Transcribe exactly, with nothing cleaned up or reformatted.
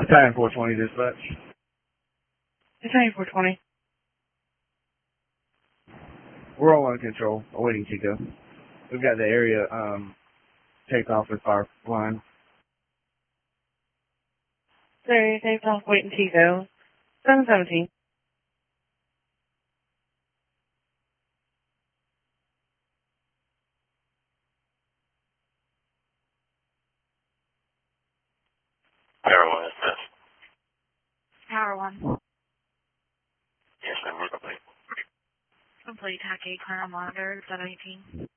Battalion four twenty dispatch. Battalion four twenty. We're all under control, awaiting Chico. We've got the area um, taped off with our line. Area taped off, waiting Chico. seven seventeen. Power one is this. Power one. Yes, ma'am, we're complete. Complete. Hack eight, clear on monitor, seven eighteen.